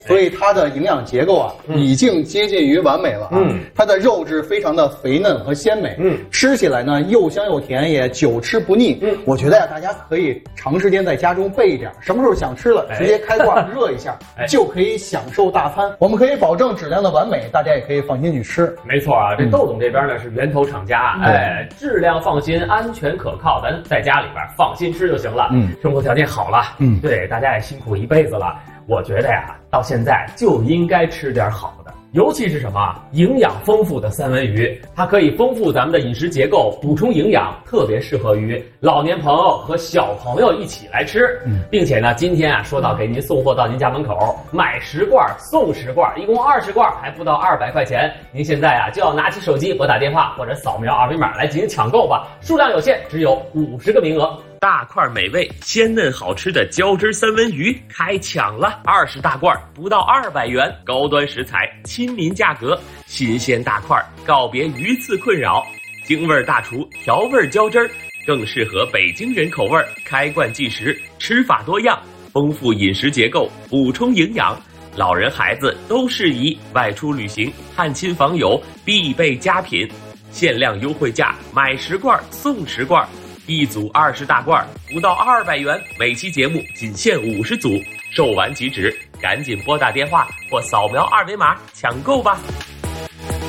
所以它的营养结构啊，已经接近于完美了啊。它的肉质非常的肥嫩和鲜美，吃起来呢又香又甜，也久吃不腻。我觉得呀，大家可以长时间在家中备一点，什么时候想吃了，直接开罐热一下，就可以享受大餐。我们可以保证质量的完美，大家也可以放心去吃。 没错啊，这窦总这边呢是源头厂家，质量放心，安全可靠，咱在家里边放心吃就行了。生活条件好了，对，大家也辛苦一辈子了。我觉得呀，到现在就应该吃点好的，尤其是什么营养丰富的三文鱼，它可以丰富咱们的饮食结构，补充营养，特别适合于老年朋友和小朋友一起来吃。并且呢，今天啊说到给您送货到您家门口，买10罐送10罐，一共20罐，还不到200块钱。您现在啊就要拿起手机拨打电话或者扫描二维码来进行抢购吧，数量有限，只有50个名额。大块美味、鲜嫩好吃的胶汁三文鱼开抢了，20大罐不到200元，高端食材，亲民价格，新鲜大块，告别鱼刺困扰，京味大厨调味胶汁，更适合北京人口味，开罐即食，吃法多样，丰富饮食结构，补充营养，老人孩子都适宜，外出旅行、探亲访友必备佳品，限量优惠价，买10罐送10罐。一组20大罐，不到200元，每期节目仅限50组，售完即止，赶紧拨打电话或扫描二维码抢购吧。